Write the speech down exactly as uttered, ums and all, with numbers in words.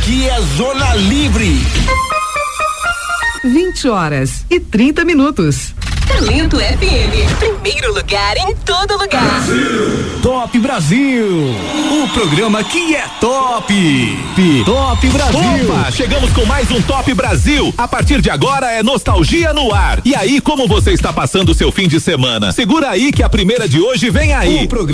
aqui é Zona Livre. vinte horas e trinta minutos. Talento F M, primeiro lugar em todo lugar. Brasil. Top Brasil, o programa que é top. Top Brasil. Opa, chegamos com mais um Top Brasil. A partir de agora é nostalgia no ar. E aí, como você está passando o seu fim de semana? Segura aí que a primeira de hoje vem aí. O programa